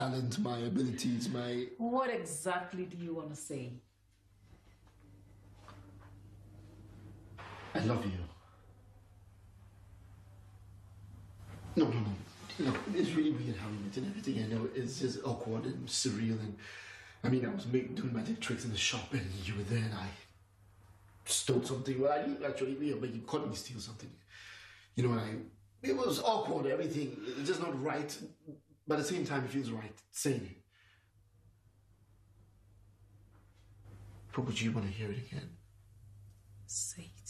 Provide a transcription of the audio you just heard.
talent, my abilities, my... What exactly do you want to say? I love you. No. Look, it's really weird how we met and everything. I know it's just awkward and surreal. And I mean, I was doing magic tricks in the shop, and you were there, and I stole something. Well, I didn't actually, but you caught me steal something. You know, it was awkward. Everything, it's just not right. But at the same time, it feels right saying it. But would you want to hear it again? Say it.